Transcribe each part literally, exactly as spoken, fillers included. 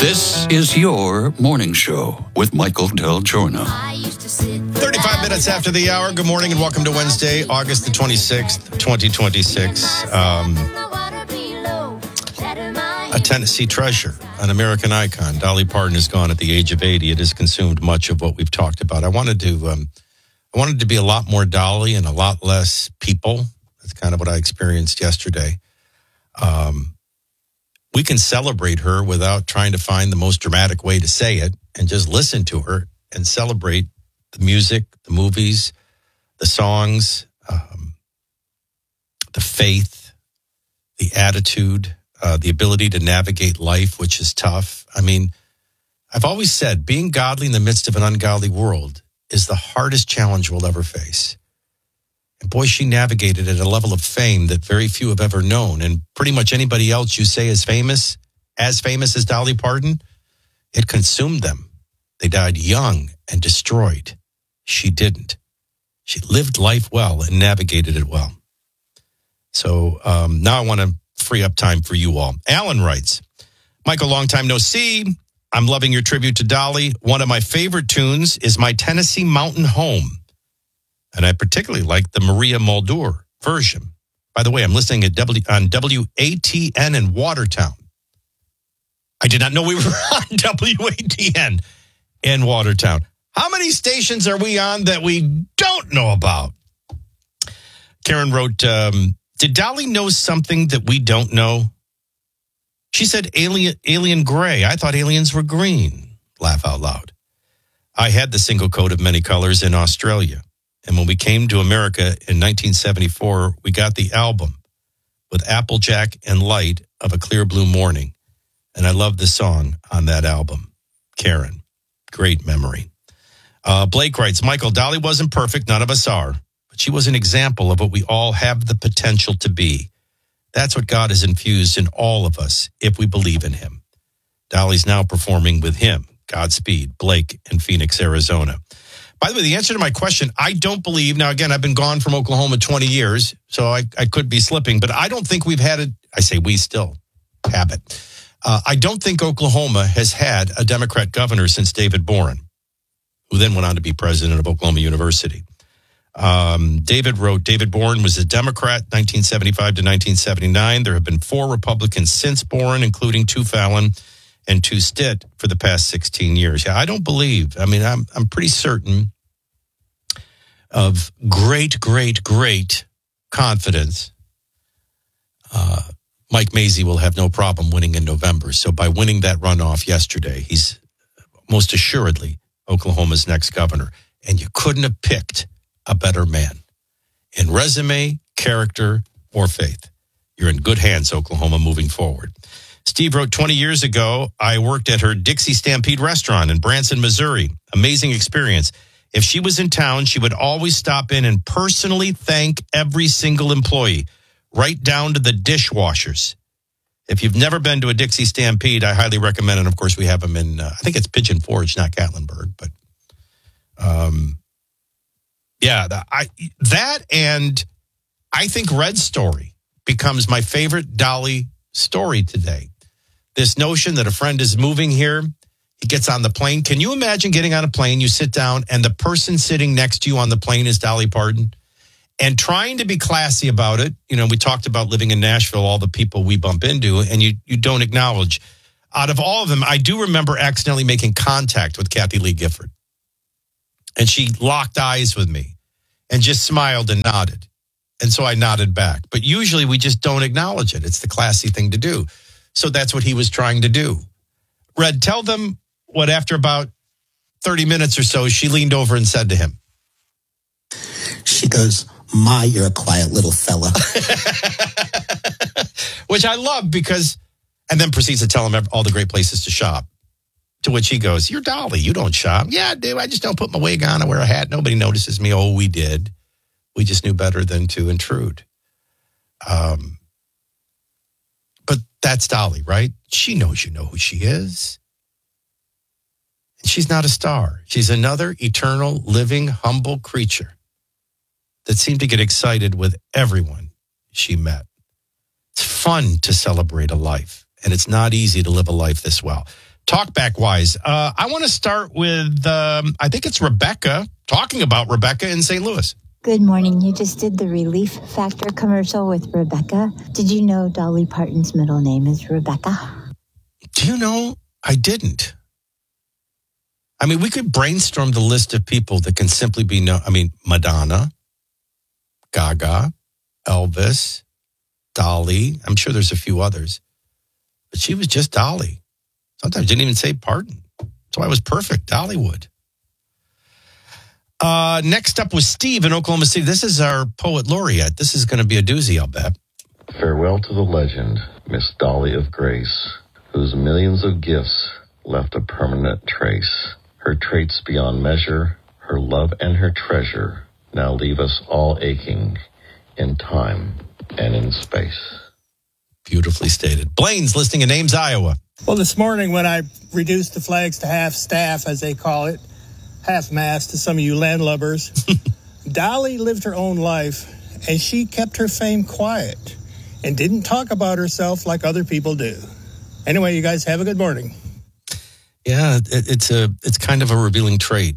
This is your morning show with Michael Del Giorno. thirty-five minutes after the hour. Good morning and welcome to Wednesday, August the twenty-sixth, twenty twenty-six. Um, a Tennessee treasure, an American icon. Dolly Parton is gone at the age of eighty. It has consumed much of what we've talked about. I wanted to, um, I wanted to be a lot more Dolly and a lot less people. That's kind of what I experienced yesterday. Um, we can celebrate her without trying to find the most dramatic way to say it, and just listen to her and celebrate the music, the movies, the songs, um, the faith, the attitude, uh, the ability to navigate life, which is tough. I mean, I've always said being godly in the midst of an ungodly world is the hardest challenge we'll ever face. And boy, she navigated at a level of fame that very few have ever known. And pretty much anybody else you say is famous, as famous as Dolly Parton, it consumed them. They died young and destroyed. She didn't. She lived life well and navigated it well. So um, now I want to free up time for you all. Alan writes, Michael, long time no see. I'm loving your tribute to Dolly. One of my favorite tunes is My Tennessee Mountain Home. And I particularly like the Maria Muldaur version. By the way, I'm listening at w, on W A T N in Watertown. I did not know we were on W A T N in Watertown. How many stations are we on that we don't know about? Karen wrote, um, did Dolly know something that we don't know? She said alien, alien gray. I thought aliens were green. Laugh out loud. I had the single coat of many colors in Australia. And when we came to America in nineteen seventy-four, we got the album with Applejack and Light of a Clear Blue Morning. And I love the song on that album. Karen, great memory. Uh, Blake writes, Michael, Dolly wasn't perfect. None of us are. But she was an example of what we all have the potential to be. That's what God has infused in all of us if we believe in him. Dolly's now performing with him. Godspeed, Blake in Phoenix, Arizona. By the way, the answer to my question, I don't believe, now again, I've been gone from Oklahoma twenty years, so I, I could be slipping, but I don't think we've had it, I say we still have it. Uh, I don't think Oklahoma has had a Democrat governor since David Boren, who then went on to be president of Oklahoma University. Um, David wrote, David Boren was a Democrat nineteen seventy-five to nineteen seventy-nine. There have been four Republicans since Boren, including two Fallon and two Stitt for the past sixteen years. Yeah, I don't believe. I mean, I'm I'm pretty certain of great, great, great confidence. Uh, Mike Mazzei will have no problem winning in November. So by winning that runoff yesterday, he's most assuredly Oklahoma's next governor. And you couldn't have picked a better man in resume, character, or faith. You're in good hands, Oklahoma, moving forward. Steve wrote, twenty years ago, I worked at her Dixie Stampede restaurant in Branson, Missouri. Amazing experience. If she was in town, she would always stop in and personally thank every single employee, right down to the dishwashers. If you've never been to a Dixie Stampede, I highly recommend it. And of course, we have them in, uh, I think it's Pigeon Forge, not Gatlinburg. But um, yeah, the, I, that and I think Red's story becomes my favorite Dolly story today. This notion that a friend is moving here, he gets on the plane. Can you imagine getting on a plane, you sit down, and the person sitting next to you on the plane is Dolly Parton? And trying to be classy about it. You know, we talked about living in Nashville, all the people we bump into, and you you don't acknowledge. Out of all of them, I do remember accidentally making contact with Kathy Lee Gifford. And she locked eyes with me and just smiled and nodded. And so I nodded back. But usually we just don't acknowledge it. It's the classy thing to do. So that's what he was trying to do. Red, tell them what after about thirty minutes or so, she leaned over and said to him. She goes, "My, you're a quiet little fella." Which I love because, and then proceeds to tell him all the great places to shop. To which he goes, "You're Dolly, you don't shop." "Yeah, I do. I just don't put my wig on. I wear a hat. Nobody notices me." "Oh, we did. We just knew better than to intrude." Um, but that's Dolly, right? She knows you know who she is. And she's not a star. She's another eternal, living, humble creature that seemed to get excited with everyone she met. It's fun to celebrate a life, and it's not easy to live a life this well. talkback wise. Uh, I want to start with, um, I think it's Rebecca, talking about Rebecca in Saint Louis. Good morning. You just did the Relief Factor commercial with Rebecca. Did you know Dolly Parton's middle name is Rebecca? Do you know? I didn't. I mean, we could brainstorm the list of people that can simply be known. I mean, Madonna, Gaga, Elvis, Dolly. I'm sure there's a few others. But she was just Dolly. Sometimes didn't even say Parton. So I was perfect. Dollywood. Uh, next up was Steve in Oklahoma City. This is our poet laureate. This is going to be a doozy, I'll bet. Farewell to the legend, Miss Dolly of Grace, whose millions of gifts left a permanent trace. Her traits beyond measure, her love and her treasure, now leave us all aching in time and in space. Beautifully stated. Blaine's listening in Ames, Iowa. Well, this morning when I reduced the flags to half staff, as they call it, half mast to some of you landlubbers, Dolly lived her own life, and she kept her fame quiet and didn't talk about herself like other people do. Anyway, you guys have a good morning. Yeah, it, it's a it's kind of a revealing trait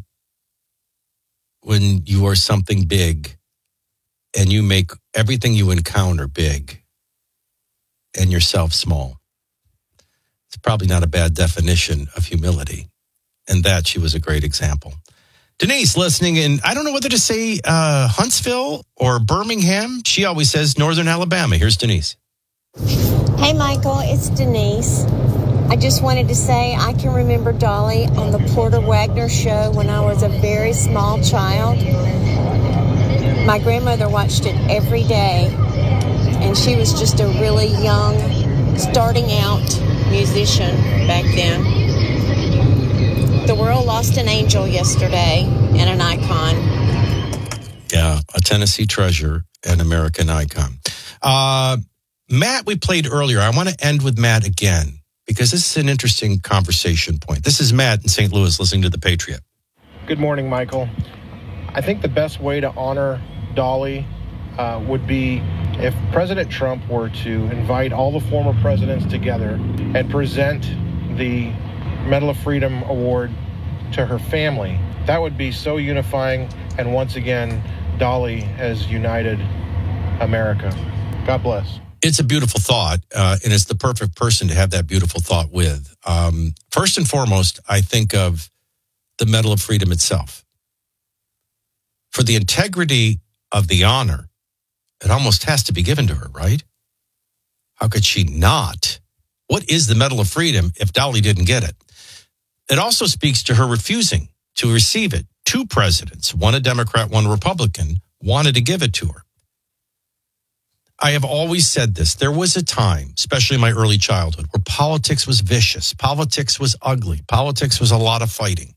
when you are something big and you make everything you encounter big and yourself small. It's probably not a bad definition of humility. And that she was a great example. Denise listening in, I don't know whether to say uh, Huntsville or Birmingham. She always says Northern Alabama. Here's Denise. Hey, Michael, it's Denise. I just wanted to say I can remember Dolly on the Porter Wagner show when I was a very small child. My grandmother watched it every day, and she was just a really young, starting out musician back then. The world lost an angel yesterday and an icon. Yeah, a Tennessee treasure and American icon. Uh, Matt, we played earlier. I want to end with Matt again, because this is an interesting conversation point. This is Matt in Saint Louis listening to The Patriot. Good morning, Michael. I think the best way to honor Dolly uh, would be if President Trump were to invite all the former presidents together and present the Medal of Freedom Award to her family. That would be so unifying, and once again, Dolly has united America. God bless. It's a beautiful thought, uh, and it's the perfect person to have that beautiful thought with. Um, first and foremost, I think of the Medal of Freedom itself. For the integrity of the honor, it almost has to be given to her, right? How could she not? What is the Medal of Freedom if Dolly didn't get it? It also speaks to her refusing to receive it. Two presidents, one a Democrat, one a Republican, wanted to give it to her. I have always said this. There was a time, especially in my early childhood, where politics was vicious. Politics was ugly. Politics was a lot of fighting.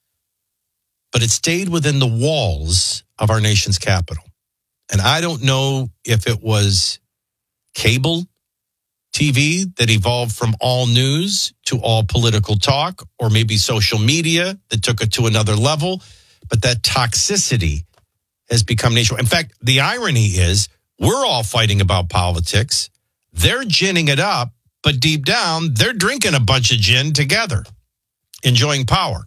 But it stayed within the walls of our nation's capital. And I don't know if it was cable T V that evolved from all news to all political talk, or maybe social media that took it to another level. But that toxicity has become nationwide. In fact, the irony is we're all fighting about politics. They're ginning it up, but deep down, they're drinking a bunch of gin together, enjoying power.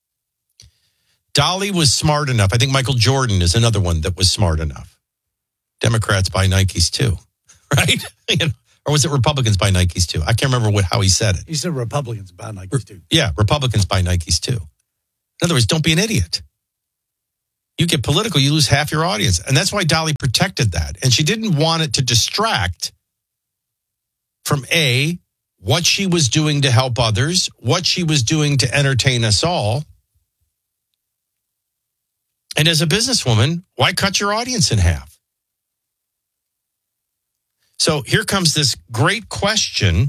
Dolly was smart enough. I think Michael Jordan is another one that was smart enough. Democrats buy Nikes too, right? You know, or was it Republicans buy Nikes too? I can't remember what how he said it. He said Republicans buy Nikes too. Yeah, Republicans buy Nikes too. In other words, don't be an idiot. You get political, you lose half your audience. And that's why Dolly protected that. And she didn't want it to distract from A, what she was doing to help others, what she was doing to entertain us all. And as a businesswoman, why cut your audience in half? So here comes this great question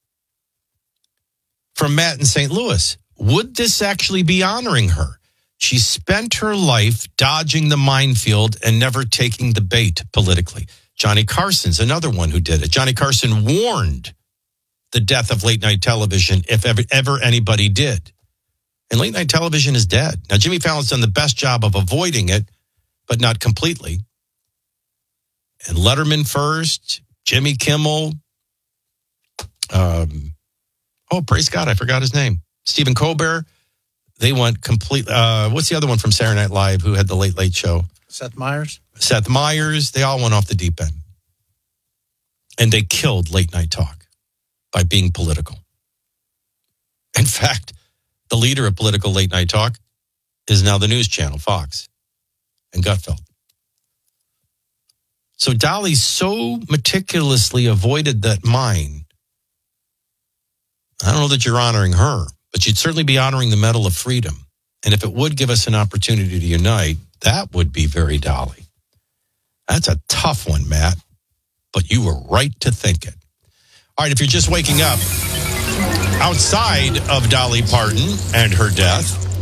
from Matt in Saint Louis. Would this actually be honoring her? She spent her life dodging the minefield and never taking the bait politically. Johnny Carson's another one who did it. Johnny Carson warned the death of late night television if ever, ever anybody did. And late night television is dead. Now, Jimmy Fallon's done the best job of avoiding it, but not completely. And Letterman first, Jimmy Kimmel, um, Oh, praise God, I forgot his name. Stephen Colbert. They went complete. Uh, what's the other one from Saturday Night Live who had the Late Late Show? Seth Meyers. Seth Meyers. They all went off the deep end. And they killed late night talk by being political. In fact, the leader of political late night talk is now the news channel, Fox, and Gutfeld. So Dolly so meticulously avoided that mine. I don't know that you're honoring her, but you'd certainly be honoring the Medal of Freedom. And if it would give us an opportunity to unite, that would be very Dolly. That's a tough one, Matt, but you were right to think it. All right, if you're just waking up, outside of Dolly Parton and her death,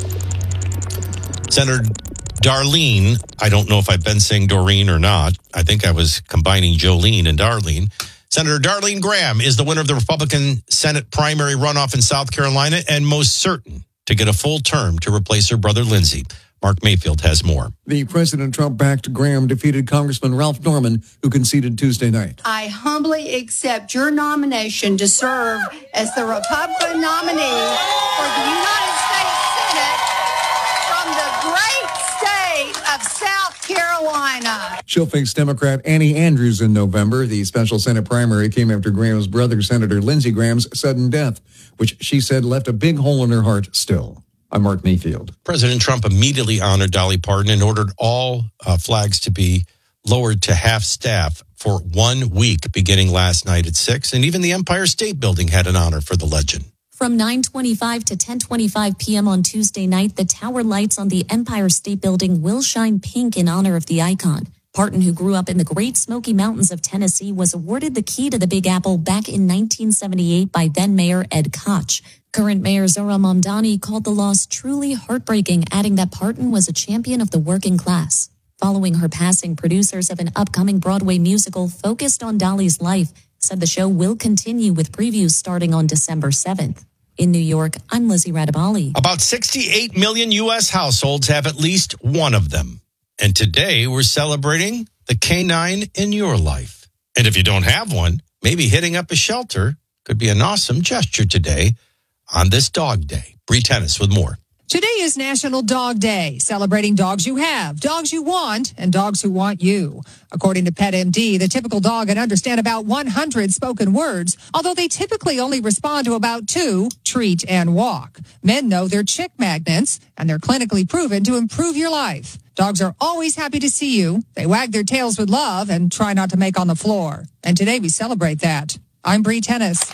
Senator Darlene, I don't know if I've been saying Doreen or not. I think I was combining Jolene and Darlene. Senator Darlene Graham is the winner of the Republican Senate primary runoff in South Carolina and most certain to get a full term to replace her brother Lindsey. Mark Mayfield has more. The President Trump-backed Graham defeated Congressman Ralph Norman, who conceded Tuesday night. I humbly accept your nomination to serve as the Republican nominee for the United States Senate from the great state of South Carolina. She'll face Democrat Annie Andrews in November. The special Senate primary came after Graham's brother, Senator Lindsey Graham's sudden death, which she said left a big hole in her heart still. I'm Mark Mayfield. President Trump immediately honored Dolly Parton and ordered all uh, flags to be lowered to half staff for one week beginning last night at six. And even the Empire State Building had an honor for the legend. From nine twenty-five to ten twenty-five p.m. on Tuesday night, the tower lights on the Empire State Building will shine pink in honor of the icon. Parton, who grew up in the Great Smoky Mountains of Tennessee, was awarded the key to the Big Apple back in nineteen seventy-eight by then-Mayor Ed Koch. Current Mayor Zohran Mamdani called the loss truly heartbreaking, adding that Parton was a champion of the working class. Following her passing, producers of an upcoming Broadway musical focused on Dolly's life said the show will continue with previews starting on December seventh. In New York, I'm Lizzie Radabali. About sixty-eight million U S households have at least one of them. And today we're celebrating the canine in your life. And if you don't have one, maybe hitting up a shelter could be an awesome gesture today on this Dog Day. Bree Tennis with more. Today is National Dog Day, celebrating dogs you have, dogs you want, and dogs who want you. According to PetMD, the typical dog can understand about one hundred spoken words, although they typically only respond to about two, treat and walk. Men know they're chick magnets, and they're clinically proven to improve your life. Dogs are always happy to see you. They wag their tails with love and try not to make on the floor. And today we celebrate that. I'm Bree Tennis.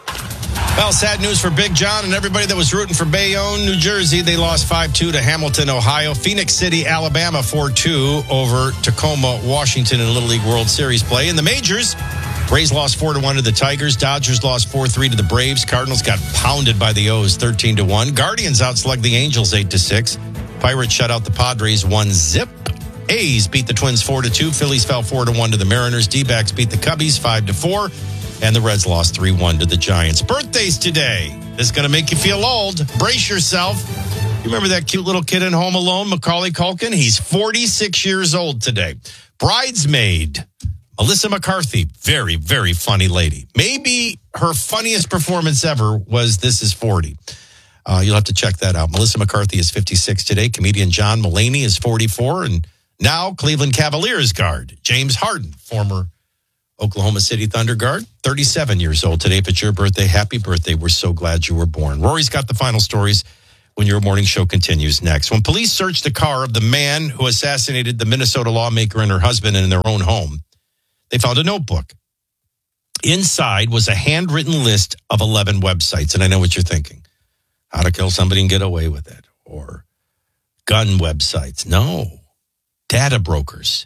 Well, sad news for Big John and everybody that was rooting for Bayonne, New Jersey. They lost five two to Hamilton, Ohio. Phoenix City, Alabama, four two over Tacoma, Washington in Little League World Series play. In the majors, Rays lost four to one to the Tigers. Dodgers lost four three to the Braves. Cardinals got pounded by the O's thirteen to one. Guardians outslugged the Angels eight to six. Pirates shut out the Padres one zip. A's beat the Twins four to two. Phillies fell four to one to the Mariners. D-backs beat the Cubbies five to four. And the Reds lost three one to the Giants. Birthdays today. This is going to make you feel old. Brace yourself. You remember that cute little kid in Home Alone, Macaulay Culkin? He's forty-six years old today. Bridesmaid, Melissa McCarthy. Very, very funny lady. Maybe her funniest performance ever was This Is forty. Uh, you'll have to check that out. Melissa McCarthy is fifty-six today. Comedian John Mulaney is forty-four. And now Cleveland Cavaliers guard James Harden, former Oklahoma City Thunder guard, thirty-seven years old today. If it's your birthday, happy birthday. We're so glad you were born. Rory's got the final stories when your morning show continues next. When police searched the car of the man who assassinated the Minnesota lawmaker and her husband in their own home, they found a notebook. Inside was a handwritten list of eleven websites. And I know what you're thinking. How to kill somebody and get away with it. Or gun websites. No. Data brokers.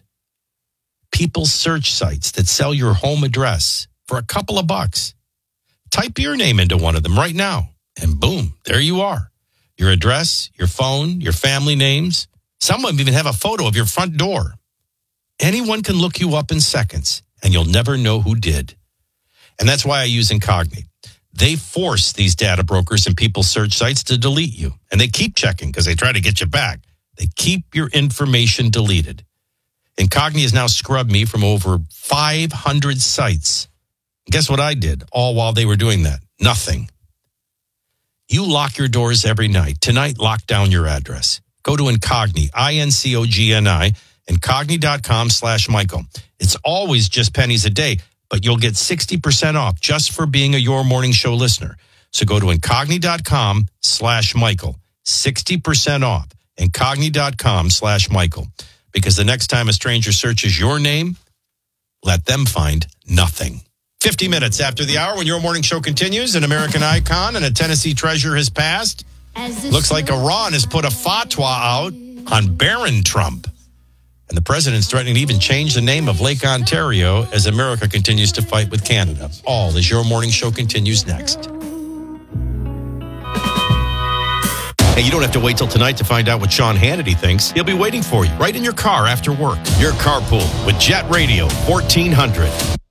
People search sites that sell your home address for a couple of bucks. Type your name into one of them right now, and boom, there you are. Your address, your phone, your family names. Some of them even have a photo of your front door. Anyone can look you up in seconds, and you'll never know who did. And that's why I use Incognito. They force these data brokers and people search sites to delete you, and they keep checking because they try to get you back. They keep your information deleted. Incognito has now scrubbed me from over five hundred sites. Guess what I did all while they were doing that? Nothing. You lock your doors every night. Tonight, lock down your address. Go to Incogni, I N C O G N I, Incogni.com slash Michael. It's always just pennies a day, but you'll get sixty percent off just for being a Your Morning Show listener. So go to Incogni.com slash Michael. sixty percent off. Incogni.com slash Michael. Because the next time a stranger searches your name, let them find nothing. fifty minutes after the hour, when Your Morning Show continues, an American icon and a Tennessee treasure has passed. Looks like Iran has put a fatwa out on Barron Trump. And the president's threatening to even change the name of Lake Ontario as America continues to fight with Canada. All as Your Morning Show continues next. Hey, you don't have to wait till tonight to find out what Sean Hannity thinks. He'll be waiting for you right in your car after work. Your carpool with Jet Radio fourteen hundred.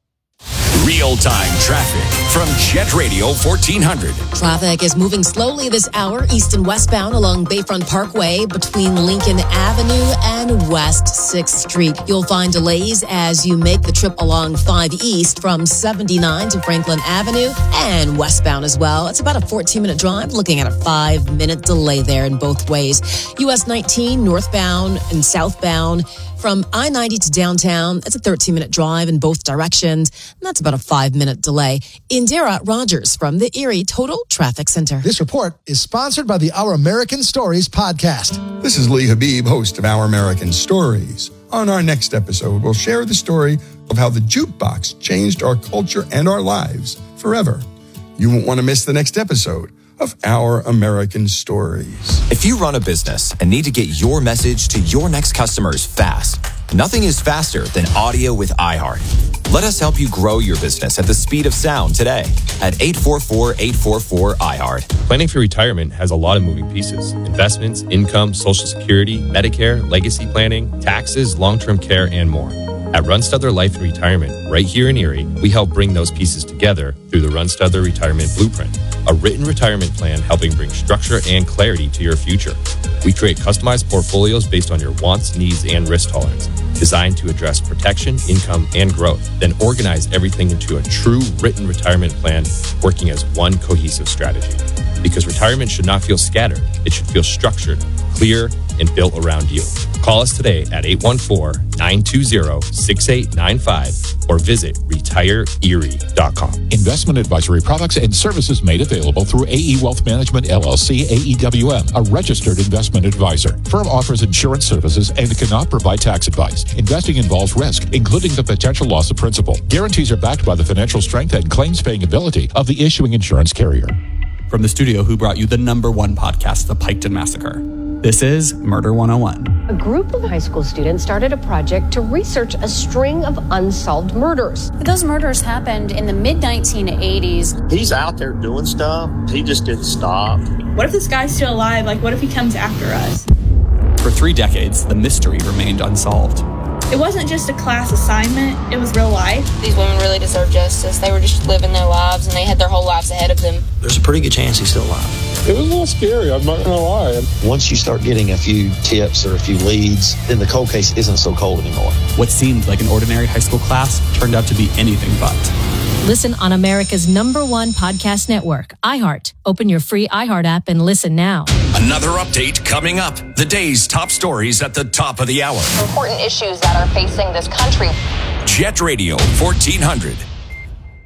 Real-time traffic from Jet Radio fourteen hundred. Traffic is moving slowly this hour, east and westbound along Bayfront Parkway between Lincoln Avenue and West sixth Street. You'll find delays as you make the trip along five East from seventy-nine to Franklin Avenue and westbound as well. It's about a fourteen-minute drive, looking at a five-minute delay there in both ways. U S nineteen northbound and southbound from I ninety to downtown, it's a thirteen-minute drive in both directions, and that's about a five-minute delay. Indira Rogers from the Erie Total Traffic Center. This report is sponsored by the Our American Stories podcast. This is Lee Habib, host of Our American Stories. On our next episode, we'll share the story of how the jukebox changed our culture and our lives forever. You won't want to miss the next episode of Our American Stories. If you run a business and need to get your message to your next customers fast, nothing is faster than audio with iHeart. Let us help you grow your business at the speed of sound today at eight four four, eight four four, iHeart. Planning for retirement has a lot of moving pieces. Investments, income, Social Security, Medicare, legacy planning, taxes, long-term care, and more. At Runstuther Life and Retirement, right here in Erie, we help bring those pieces together through the Runstuther Retirement Blueprint, a written retirement plan helping bring structure and clarity to your future. We create customized portfolios based on your wants, needs, and risk tolerance, designed to address protection, income, and growth, then organize everything into a true written retirement plan working as one cohesive strategy. Because retirement should not feel scattered, it should feel structured, clear, and built around you. Call us today at eight one four, nine two zero, six eight nine five or visit retire erie dot com. Investment advisory products and services made available through A E Wealth Management, L L C, A E W M, a registered investment advisor. Firm offers insurance services and cannot provide tax advice. Investing involves risk, including the potential loss of principal. Guarantees are backed by the financial strength and claims-paying ability of the issuing insurance carrier. From the studio who brought you the number one podcast, The Piketon Massacre, this is Murder one oh one. A group of high school students started a project to research a string of unsolved murders. Those murders happened in the mid nineteen eighties. He's out there doing stuff. He just didn't stop. What if this guy's still alive? Like, what if he comes after us? For three decades, the mystery remained unsolved. It wasn't just a class assignment, it was real life. These women really deserve justice. They were just living their lives, and they had their whole lives ahead of them. There's a pretty good chance he's still alive. It was a little scary, I'm not gonna lie. Once you start getting a few tips or a few leads, then the cold case isn't so cold anymore. What seemed like an ordinary high school class turned out to be anything but. Listen on America's number one podcast network, iHeart. Open your free iHeart app and listen now. Another update coming up. The day's top stories at the top of the hour. Important issues that are facing this country. Jet Radio fourteen hundred.